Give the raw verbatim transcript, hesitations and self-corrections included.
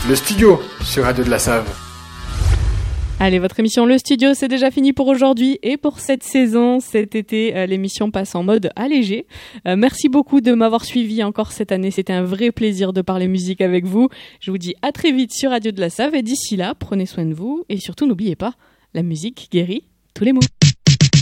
Le studio sur Radio de la Save. Allez, votre émission Le Studio, c'est déjà fini pour aujourd'hui et pour cette saison. Cet été, euh, l'émission passe en mode allégé. Euh, merci beaucoup de m'avoir suivi encore cette année. C'était un vrai plaisir de parler musique avec vous. Je vous dis à très vite sur Radio de la Save et d'ici là, prenez soin de vous et surtout n'oubliez pas, la musique guérit tous les maux.